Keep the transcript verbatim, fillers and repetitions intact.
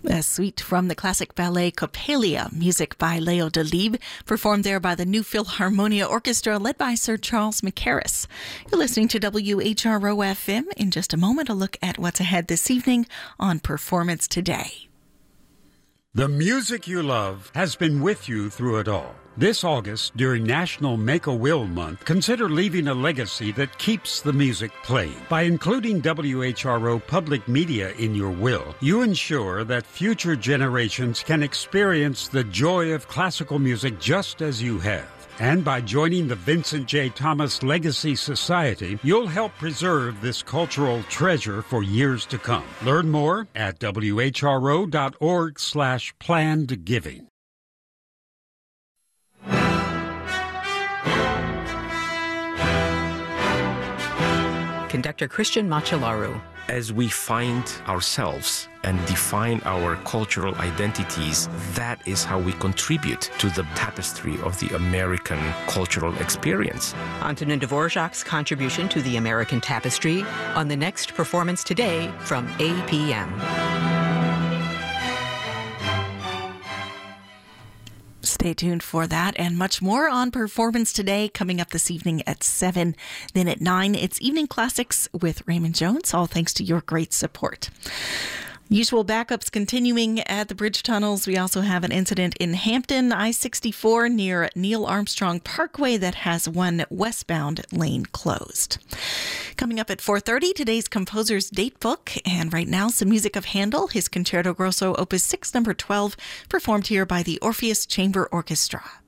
A suite from the classic ballet Coppelia, music by Leo Delibes, performed there by the New Philharmonia Orchestra led by Sir Charles Mackerras. You're listening to W H R O F M. In just a moment, a look at what's ahead this evening on Performance Today. The music you love has been with you through it all. This August, during National Make-A-Will Month, consider leaving a legacy that keeps the music playing. By including W H R O public media in your will, you ensure that future generations can experience the joy of classical music just as you have. And by joining the Vincent J. Thomas Legacy Society, you'll help preserve this cultural treasure for years to come. Learn more at W H R O dot org slash planned giving. Conductor Christian Macilaru. As we find ourselves and define our cultural identities, that is how we contribute to the tapestry of the American cultural experience. Antonin Dvorak's contribution to the American tapestry on the next Performance Today from eight p.m. Stay tuned for that and much more on Performance Today coming up this evening at seven. Then at nine, it's Evening Classics with Raymond Jones, all thanks to your great support. Usual backups continuing at the bridge tunnels. We also have an incident in Hampton, I sixty-four near Neil Armstrong Parkway that has one westbound lane closed. Coming up at four thirty, today's composer's date book. And right now, some music of Handel, his Concerto Grosso Opus six, number twelve, performed here by the Orpheus Chamber Orchestra.